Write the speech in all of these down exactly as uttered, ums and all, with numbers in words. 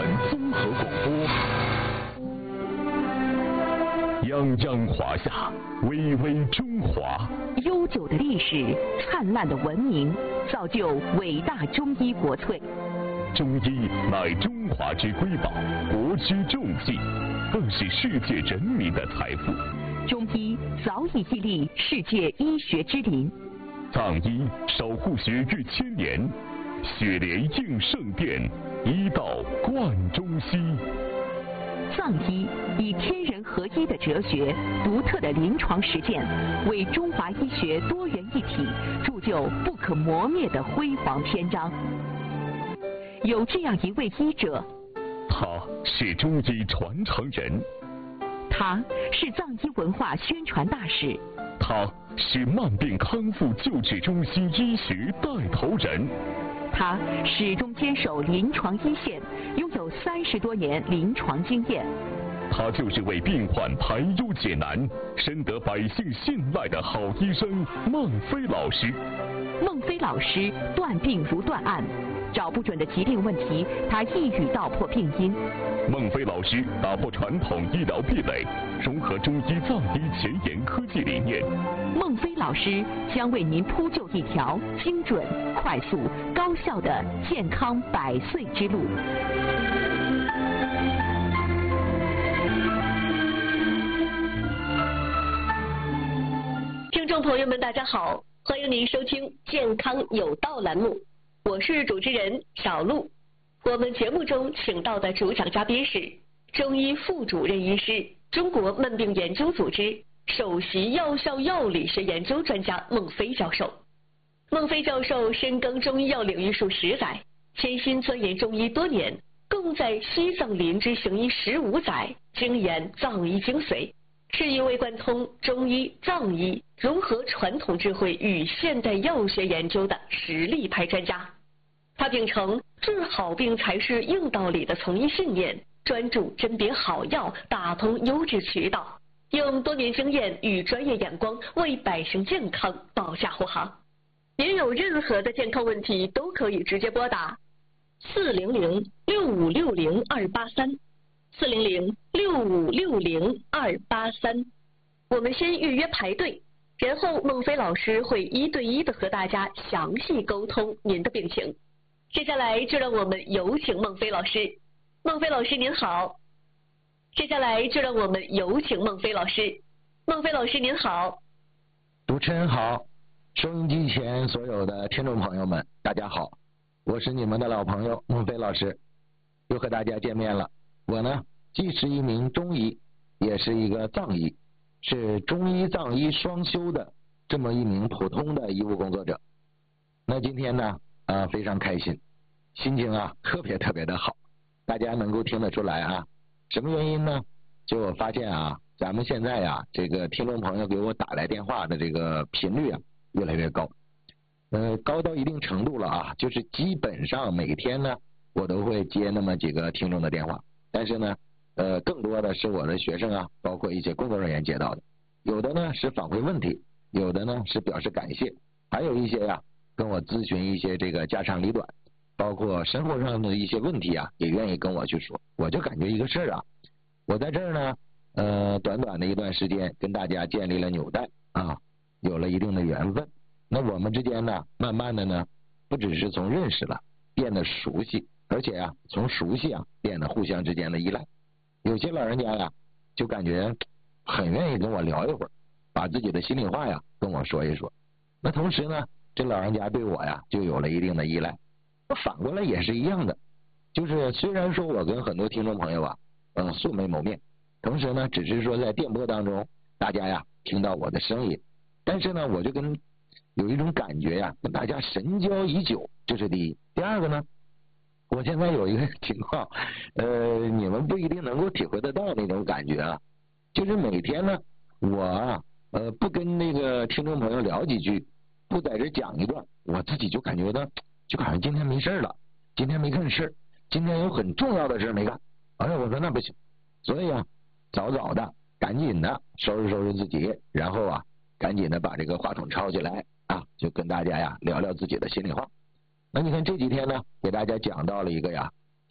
综合广播。泱泱华夏，巍巍中华。 悠久的历史，灿烂的文明，造就伟大中医国粹。 中医乃中华之瑰宝，国之重器，更是世界人民的财富。 中医早已屹立世界医学之林。 藏医守护学誉千年，血莲应圣殿，医道贯中西。 藏医以天人合一的哲学、独特的临床实践，为中华医学多元一体铸就不可磨灭的辉煌篇章。有这样一位医者， 他是中医传承人， 他是藏医文化宣传大使， 他是慢病康复救治中心医学带头人。 他始终坚守临床一线，拥有三十多年临床经验。 他就是为病患排忧解难、深得百姓信赖的好医生孟非老师。 孟非老师断病如断案，找不准的疾病问题，他一语道破病因。 孟非老师打破传统医疗壁垒，融合中医藏医前沿科技理念。 孟非老师将为您铺就一条精准、快速、高效的健康百岁之路。 听众朋友们，大家好，欢迎您收听《健康有道》栏目，我是主持人小璐。我们节目中请到的主讲嘉宾是中医副主任医师、中国慢病研究组织首席药效药理学研究专家孟非教授。孟非教授深耕中医药领域数十载，潜心钻研中医多年，共在西藏林芝行医十五载，精研藏医精髓，是一位贯通中医、藏医，融合传统智慧与现代药学研究的实力派专家。他秉承治好病才是硬道理的从医信念，专注甄别好药，打通优质渠道，用多年经验与专业眼光为百姓健康保驾护航。您有任何的健康问题都可以直接拨打四零零六五六零二八三四零零六五六零二八三。我们先预约排队，然后孟非老师会一对一的和大家详细沟通您的病情。接下来就让我们有请孟非老师。孟非老师您好。接下来就让我们有请孟非老师。孟非老师您好。 主持人好，收音机前所有的听众朋友们大家好，我是你们的老朋友孟非老师，又和大家见面了。我呢既是一名中医，也是一个藏医，是中医藏医双修的这么一名普通的医务工作者。那今天呢啊、呃、非常开心，心情啊特别特别的好，大家能够听得出来啊。什么原因呢？就我发现啊，咱们现在啊这个听众朋友给我打来电话的这个频率啊越来越高，呃高到一定程度了啊，就是基本上每天呢我都会接那么几个听众的电话，但是呢呃更多的是我的学生啊，包括一些工作人员接到的，有的呢是反馈问题，有的呢是表示感谢，还有一些呀、啊、跟我咨询一些这个家长里短，包括生活上的一些问题啊，也愿意跟我去说。我就感觉一个事儿啊，我在这儿呢呃短短的一段时间跟大家建立了纽带啊，有了一定的缘分。那我们之间呢慢慢的呢不只是从认识了变得熟悉，而且啊从熟悉啊变得互相之间的依赖。有些老人家呀就感觉很愿意跟我聊一会儿，把自己的心里话呀跟我说一说。那同时呢这老人家对我呀就有了一定的依赖。那反过来也是一样的，就是虽然说我跟很多听众朋友啊呃素未谋面，同时呢只是说在电波当中大家呀听到我的声音，但是呢我就跟有一种感觉呀跟大家神交已久，这是第一。第二个呢，我现在有一个情况呃你们不一定能够体会得到那种感觉啊，就是每天呢我啊呃不跟那个听众朋友聊几句，不在这讲一段，我自己就感觉到就好像今天没事了，今天没干事，今天有很重要的事没干。哎呀，我说那不行，所以啊早早的赶紧的收拾收拾自己，然后啊赶紧的把这个话筒抄起来啊，就跟大家呀聊聊自己的心里话。那你看这几天呢给大家讲到了一个呀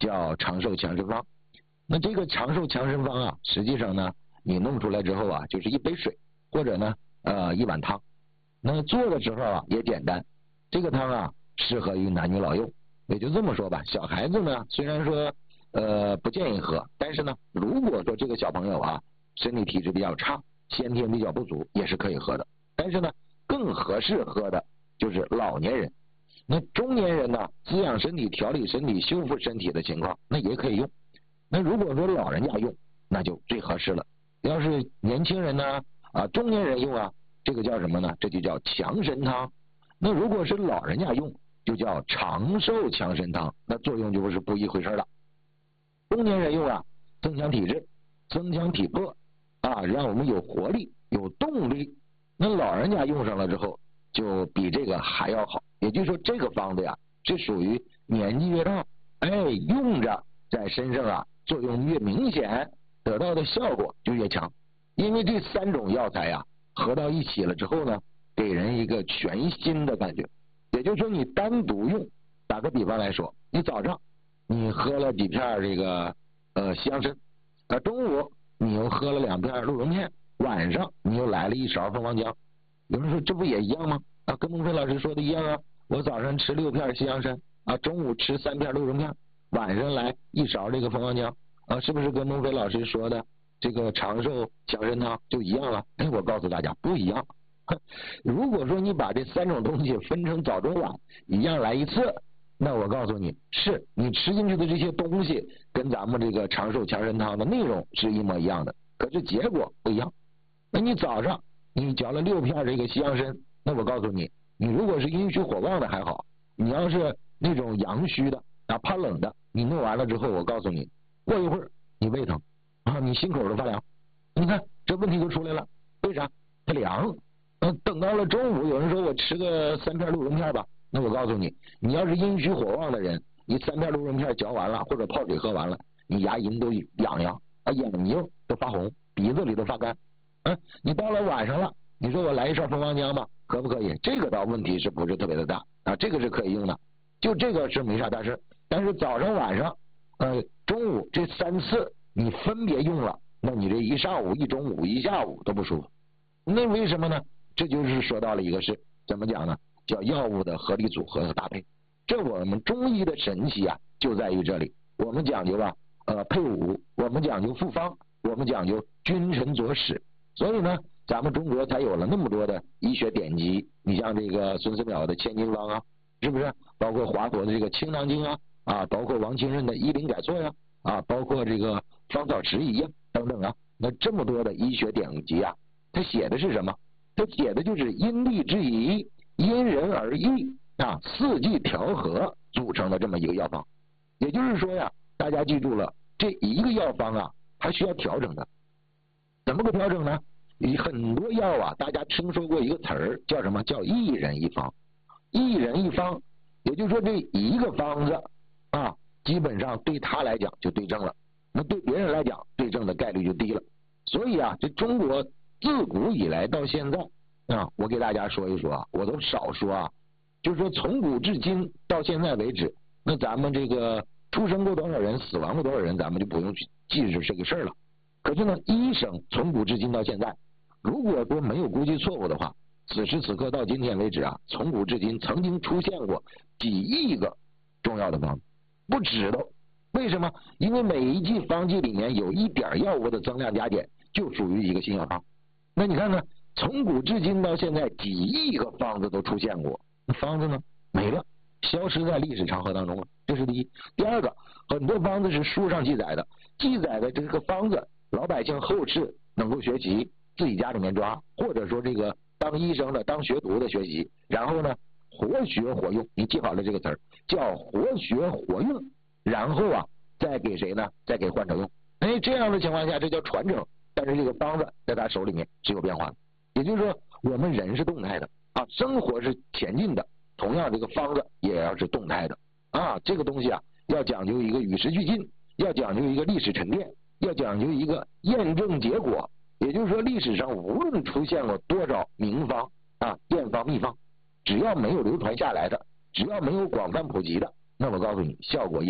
叫长寿强身方。那这个长寿强身方啊，实际上呢，你弄出来之后啊，就是一杯水或者呢呃一碗汤。那做的时候啊也简单，这个汤啊适合于男女老幼。也就这么说吧，小孩子呢虽然说呃不建议喝，但是呢如果说这个小朋友啊身体体质比较差，先天比较不足，也是可以喝的。但是呢更合适喝的就是老年人。那中年人呢，滋养身体、调理身体、修复身体的情况，那也可以用。那如果说老人家用，那就最合适了。要是年轻人呢，啊，中年人用啊，这个叫什么呢？这就叫强身汤。那如果是老人家用，就叫长寿强身汤，那作用就是不一回事了。中年人用啊，增强体质，增强体魄，啊，让我们有活力、有动力。那老人家用上了之后，就比这个还要好。也就是说，这个方子呀，是属于年纪越大，哎，用着在身上啊，作用越明显，得到的效果就越强。因为这三种药材呀，合到一起了之后呢，给人一个全新的感觉。也就是说，你单独用，打个比方来说，你早上你喝了几片这个呃西洋参，呃中午你又喝了两片鹿茸片，晚上你又来了一勺蜂王浆。有人说这不也一样吗？啊，跟孟非老师说的一样啊。我早上吃六片西洋参啊，中午吃三片鹿茸片，晚上来一勺这个蜂王浆啊，是不是跟孟非老师说的这个长寿强身汤就一样了？哎，我告诉大家不一样。如果说你把这三种东西分成早中晚一样来一次，那我告诉你，是你吃进去的这些东西跟咱们这个长寿强身汤的内容是一模一样的，可是结果不一样。那你早上你嚼了六片这个西洋参，那我告诉你，你如果是阴虚火旺的还好，你要是那种阳虚的啊怕冷的，你弄完了之后，我告诉你，过一会儿你胃疼啊，你心口都发凉。你看这问题就出来了，为啥？它凉。嗯，等到了中午，有人说我吃个三片鹿茸片吧，那我告诉你，你要是阴虚火旺的人，你三片鹿茸片嚼完了，或者泡水喝完了，你牙龈都痒痒啊，眼睛都发红，鼻子里都发干。嗯，你到了晚上了，你说我来一勺蜂王浆吧，可不可以？这个倒问题是不是特别的大啊？这个是可以用的，就这个是没啥大事。但是早上、晚上、呃中午这三次你分别用了，那你这一上午、一中午、一下午都不舒服。那为什么呢？这就是说到了一个是怎么讲呢？叫药物的合理组合和搭配。这我们中医的神奇啊，就在于这里。我们讲究啊，呃配伍，我们讲究复方，我们讲究君臣佐使。所以呢，咱们中国才有了那么多的医学典籍。你像这个孙思邈的千金方啊，是不是？包括华佗的这个青囊经啊，啊，包括王清任的医林改错呀，啊，包括这个芳草拾遗呀等等啊。那这么多的医学典籍啊，它写的是什么？它写的就是因地制宜、因人而异啊，四季调和组成的这么一个药方。也就是说呀，大家记住了，这一个药方啊，它需要调整的。怎么个调整呢？很多药啊，大家听说过一个词儿叫什么？叫一人一方。一人一方，也就是说这一个方子啊，基本上对他来讲就对症了，那对别人来讲对症的概率就低了。所以啊，这中国自古以来到现在啊，我给大家说一说啊，我都少说啊，就是说从古至今到现在为止，那咱们这个出生过多少人，死亡过多少人，咱们就不用去记着这个事儿了。可是呢，医生从古至今到现在，如果说没有估计错误的话，此时此刻到今天为止啊，从古至今曾经出现过几亿个重要的方子，不止的。为什么？因为每一剂方剂里面有一点药物的增量加减，就属于一个新药方。那你看看，从古至今到现在，几亿个方子都出现过，那方子呢没了，消失在历史长河当中了。这是第一。第二个，很多方子是书上记载的，记载的这个方子，老百姓后世能够学习，自己家里面抓，或者说这个当医生的、当学徒的学习，然后呢活学活用。你记好了这个词儿，叫活学活用。然后啊，再给谁呢？再给患者用。哎，这样的情况下，这叫传承。但是这个方子在他手里面是有变化的，也就是说，我们人是动态的啊，生活是前进的，同样这个方子也要是动态的啊。这个东西啊，要讲究一个与时俱进，要讲究一个历史沉淀，要讲究一个验证结果。也就是说，历史上无论出现过多少名方啊、验方、秘方，只要没有流传下来的，只要没有广泛普及的，那我告诉你，效果一般。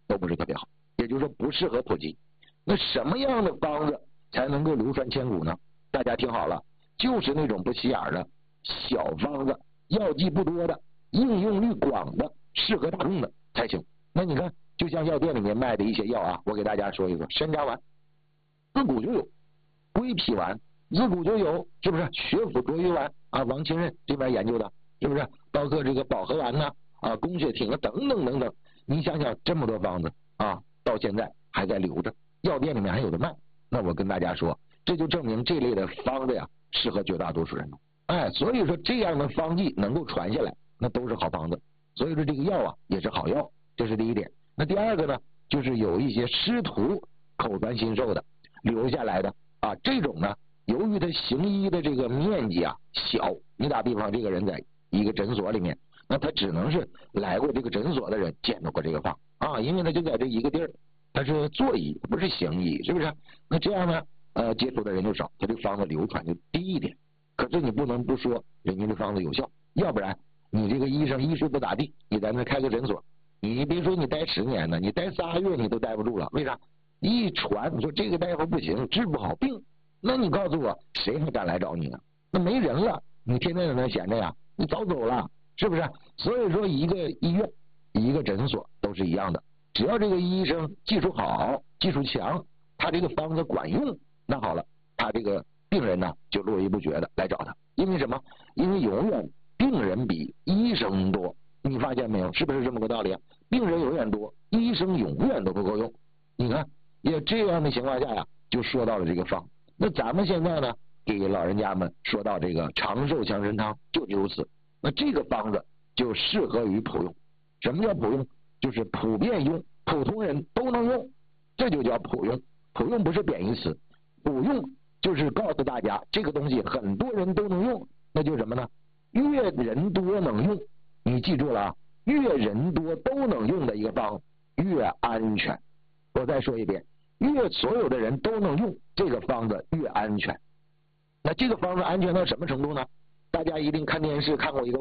都不是特别好，也就是说不适合普及。那什么样的方子才能够流传千古呢？大家听好了，就是那种不起眼的小方子，药剂不多的，应用率广的，适合大众的才行。那你看，就像药店里面卖的一些药啊，我给大家说一说，参楂丸自古就有，归脾丸自古就有，是不是？血府卓鱼丸啊，王清任这边研究的，是不是？包括这个保和丸呐，啊，宫血挺啊，等等等等。你想想，这么多方子啊，到现在还在留着，药店里面还有的卖。那我跟大家说，这就证明这类的方子呀，适合绝大多数人。哎，所以说这样的方剂能够传下来，那都是好方子。所以说这个药啊，也是好药，这是第一点。那第二个呢，就是有一些师徒口传心授的留下来的啊，这种呢，由于他行医的这个面积啊小，你打比方，这个人在一个诊所里面，那他只能是来过这个诊所的人见到过这个方啊，因为他就在这一个地儿，他是做医不是行医，是不是？那这样呢，呃，接触的人就少，他这个方子流传就低一点。可是你不能不说人家这方子有效，要不然你这个医生医术不咋地，你在那开个诊所，你别说你待十年呢，你待仨月你都待不住了。为啥？一传你说这个大夫不行，治不好病，那你告诉我谁还敢来找你啊？那没人了，你天天在那闲着呀，你早走了，是不是？所以说一个医院一个诊所都是一样的，只要这个医生技术好技术强，他这个方子管用，那好了，他这个病人呢就络绎不绝的来找他。因为什么？因为永远病人比医生多，你发现没有？是不是这么个道理啊？病人永远多，医生永远都不够用。你看，也这样的情况下呀，就说到了这个方。那咱们现在呢，给老人家们说到这个长寿强参汤，就如此。那这个方子就适合于普用。什么叫普用？就是普遍用，普通人都能用，这就叫普用。普用不是贬义词，普用就是告诉大家这个东西很多人都能用，那就是什么呢？越人多能用，你记住了啊，越人多都能用的一个方越安全。我再说一遍，越所有的人都能用这个方子越安全。那这个方子安全到什么程度呢？大家一定看电视看过一个